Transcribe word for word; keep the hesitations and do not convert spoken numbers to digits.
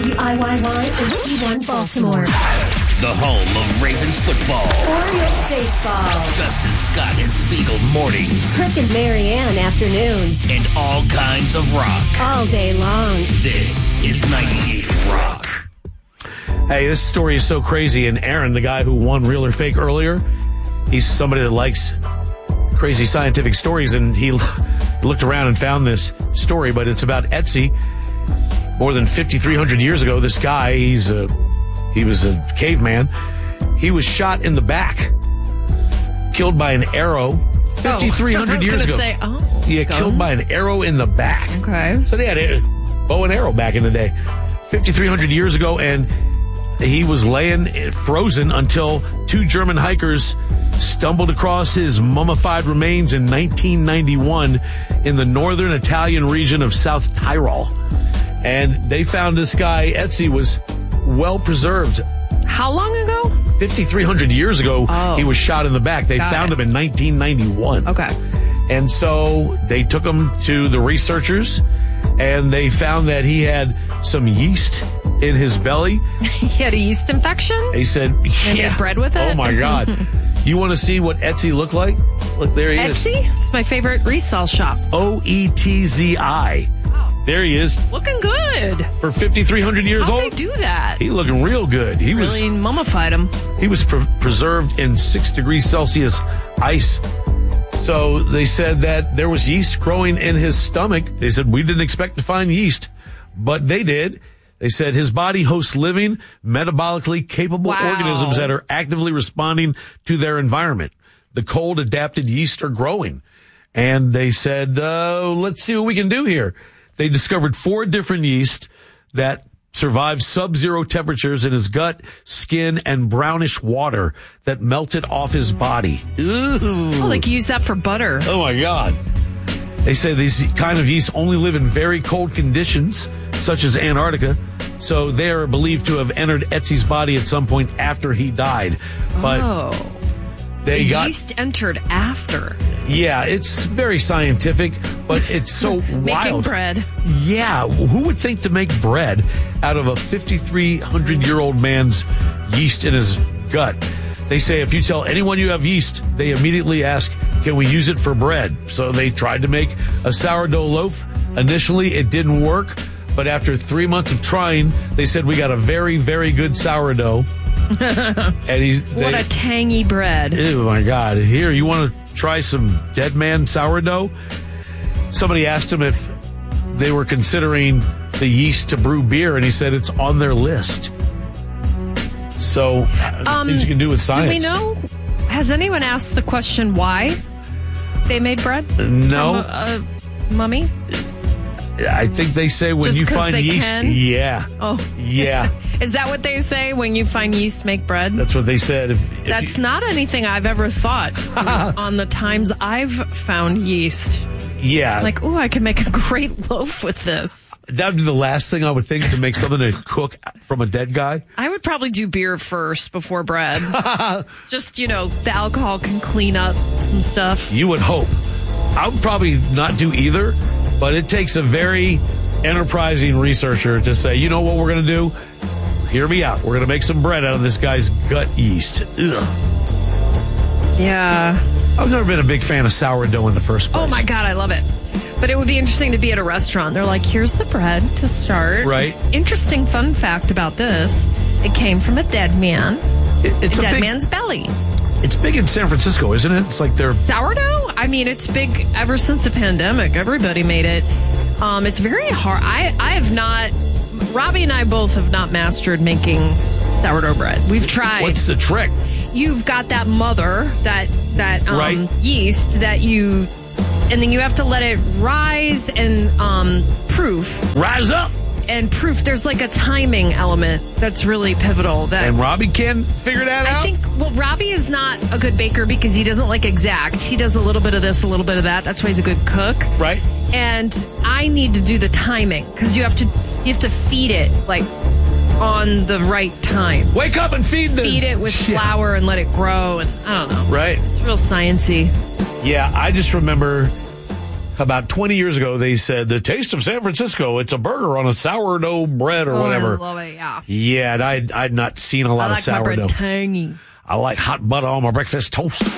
W I Y Y H D one Baltimore. The home of Ravens football. Orioles baseball. Justin Scott and Spiegel mornings. Kirk and Marianne afternoons. And all kinds of rock. All day long. This is ninety-eight Rock. Hey, this story is so crazy. And Aaron, the guy who won Real or Fake earlier, he's somebody that likes crazy scientific stories. And he looked around and found this story, but it's about Etsy. More than fifty-three hundred years ago, this guy, he's a... He was a caveman. He was shot in the back, killed by an arrow fifty-three hundred oh, years ago. Say, oh, yeah, go. killed by an arrow in the back. Okay. So they had a bow and arrow back in the day, fifty-three hundred years ago, and he was laying frozen until two German hikers stumbled across his mummified remains in nineteen ninety-one in the northern Italian region of South Tyrol. And they found this guy, Etsy, was well preserved. How long ago? fifty-three hundred years ago, oh. he was shot in the back. They Got found it. him in nineteen ninety-one. Okay. And so they took him to the researchers, and they found that he had some yeast in his belly. He had a yeast infection? They said, They yeah. made bread with it? Oh, my God. You want to see what Etsy looked like? Look, there he Etsy? is. It's my favorite resale shop. O E T Z I. There he is. Looking good. For fifty-three hundred years How'd old. they do that? He looking real good. He was Really mummified him. He was pre- preserved in six degrees Celsius ice. So they said that there was yeast growing in his stomach. They said, we didn't expect to find yeast, but they did. They said his body hosts living, metabolically capable Wow. organisms that are actively responding to their environment. The cold adapted yeast are growing. And they said, uh, let's see what we can do here. They discovered four different yeast that survived sub-zero temperatures in his gut, skin, and brownish water that melted off his body. Ooh. Oh, like use that for butter. Oh, my God. They say these kind of yeast only live in very cold conditions, such as Antarctica. So they are believed to have entered Etsy's body at some point after he died. But oh. they the got... yeast entered after. Yeah, it's very scientific, but it's so Making wild. bread. Yeah, who would think to make bread out of a fifty-three hundred year old man's yeast in his gut? They say if you tell anyone you have yeast, they immediately ask, can we use it for bread? So they tried to make a sourdough loaf. Initially, it didn't work, but after three months of trying, they said we got a very, very good sourdough. And he's, What they, a tangy bread. Oh, my God. Here, you want to try some dead man sourdough? Somebody asked him if they were considering the yeast to brew beer, and he said it's on their list. So, uh, Um, things you can do with science. Do we know? Has anyone asked the question why they made bread? No. From a, a mummy? I think they say when Just you 'cause find they yeast. can? Yeah. Oh. Yeah. Is that what they say when you find yeast, make bread? That's what they said. If, if That's you, not anything I've ever thought on the times I've found yeast. Yeah. Like, ooh, I can make a great loaf with this. That would be the last thing I would think to make something to cook from a dead guy. I would probably do beer first before bread. Just, you know, the alcohol can clean up some stuff. You would hope. I would probably not do either, but it takes a very enterprising researcher to say, you know what we're going to do? Hear me out. We're going to make some bread out of this guy's gut yeast. Ugh. Yeah. I've never been a big fan of sourdough in the first place. Oh, my God, I love it. But it would be interesting to be at a restaurant. They're like, here's the bread to start. Right. Interesting fun fact about this. It came from a dead man. It, it's a a dead big, man's belly. It's big in San Francisco, isn't it? It's like they're... Sourdough? I mean, it's big ever since the pandemic. Everybody made it. Um, it's very hard. I, I have not... Robbie and I both have not mastered making sourdough bread. We've tried. What's the trick? You've got that mother, that, that um, Right. yeast that you... And then you have to let it rise and um, proof. Rise up! And proof. There's like a timing element that's really pivotal. That And Robbie can figure that out? I think, well, Robbie is not a good baker because he doesn't like exact. He does a little bit of this, a little bit of that. That's why he's a good cook. Right. And I need to do the timing because you have to you have to feed it like on the right time. Wake up and feed the... Feed it with Yeah. flour and let it grow. And I don't know. Right. It's real sciencey. Yeah, I just remember About twenty years ago, they said, the taste of San Francisco, it's a burger on a sourdough bread or Oh, whatever. I love it, yeah. Yeah, and I'd, I'd not seen a lot I of like my sourdough. bread tangy. I like hot butter on my breakfast toast.